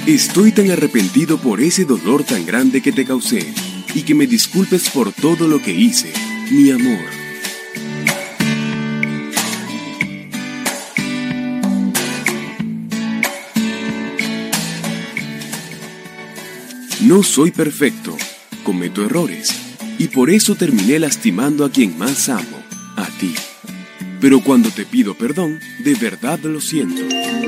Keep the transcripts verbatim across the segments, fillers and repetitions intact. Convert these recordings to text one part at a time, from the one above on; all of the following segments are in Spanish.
Estoy tan arrepentido por ese dolor tan grande que te causé y que me disculpes por todo lo que hice, mi amor. No soy perfecto, cometo errores y por eso terminé lastimando a quien más amo, a ti. Pero cuando te pido perdón, de verdad lo siento.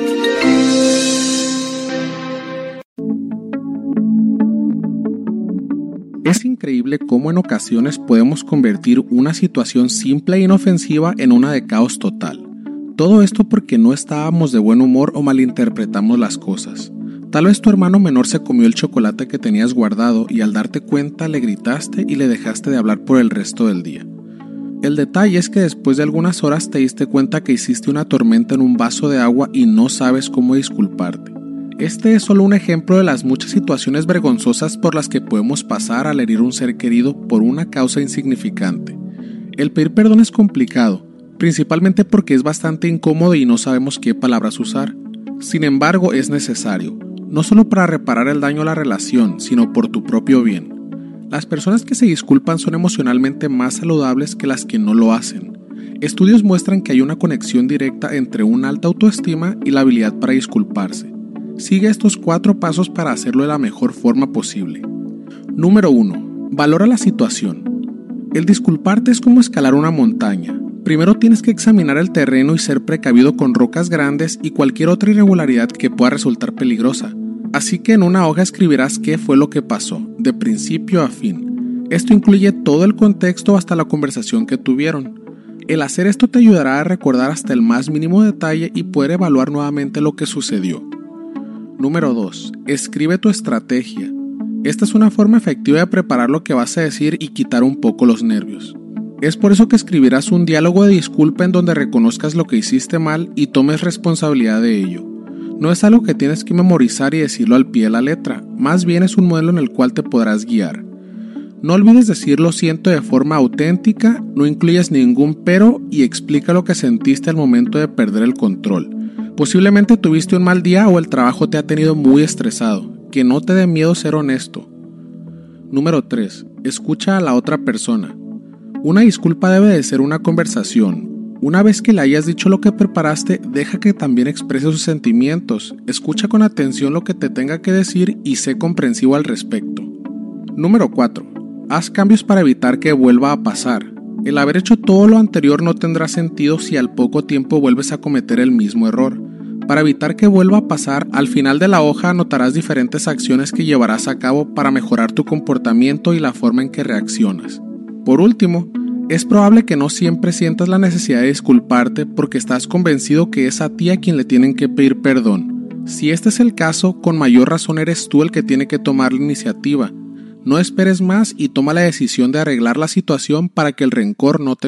Es increíble cómo en ocasiones podemos convertir una situación simple e inofensiva en una de caos total. Todo esto porque no estábamos de buen humor o malinterpretamos las cosas. Tal vez tu hermano menor se comió el chocolate que tenías guardado y al darte cuenta le gritaste y le dejaste de hablar por el resto del día. El detalle es que después de algunas horas te diste cuenta que hiciste una tormenta en un vaso de agua y no sabes cómo disculparte. Este es solo un ejemplo de las muchas situaciones vergonzosas por las que podemos pasar al herir a un ser querido por una causa insignificante. El pedir perdón es complicado, principalmente porque es bastante incómodo y no sabemos qué palabras usar. Sin embargo, es necesario, no solo para reparar el daño a la relación, sino por tu propio bien. Las personas que se disculpan son emocionalmente más saludables que las que no lo hacen. Estudios muestran que hay una conexión directa entre una alta autoestima y la habilidad para disculparse. Sigue estos cuatro pasos para hacerlo de la mejor forma posible. Número uno. Valora la situación. El disculparte es como escalar una montaña. Primero tienes que examinar el terreno y ser precavido con rocas grandes y cualquier otra irregularidad que pueda resultar peligrosa. Así que en una hoja escribirás qué fue lo que pasó, de principio a fin. Esto incluye todo el contexto hasta la conversación que tuvieron. El hacer esto te ayudará a recordar hasta el más mínimo detalle y poder evaluar nuevamente lo que sucedió. Número dos. Escribe tu estrategia. Esta es una forma efectiva de preparar lo que vas a decir y quitar un poco los nervios. Es por eso que escribirás un diálogo de disculpa en donde reconozcas lo que hiciste mal y tomes responsabilidad de ello. No es algo que tienes que memorizar y decirlo al pie de la letra, más bien es un modelo en el cual te podrás guiar. No olvides decir lo siento de forma auténtica, no incluyas ningún pero y explica lo que sentiste al momento de perder el control. Posiblemente tuviste un mal día o el trabajo te ha tenido muy estresado. Que no te dé miedo ser honesto. Número tres. Escucha a la otra persona. Una disculpa debe de ser una conversación. Una vez que le hayas dicho lo que preparaste, deja que también exprese sus sentimientos. Escucha con atención lo que te tenga que decir y sé comprensivo al respecto. Número cuatro. Haz cambios para evitar que vuelva a pasar. El haber hecho todo lo anterior no tendrá sentido si al poco tiempo vuelves a cometer el mismo error. Para evitar que vuelva a pasar, al final de la hoja anotarás diferentes acciones que llevarás a cabo para mejorar tu comportamiento y la forma en que reaccionas. Por último, es probable que no siempre sientas la necesidad de disculparte porque estás convencido que es a ti a quien le tienen que pedir perdón. Si este es el caso, con mayor razón eres tú el que tiene que tomar la iniciativa. No esperes más y toma la decisión de arreglar la situación para que el rencor no te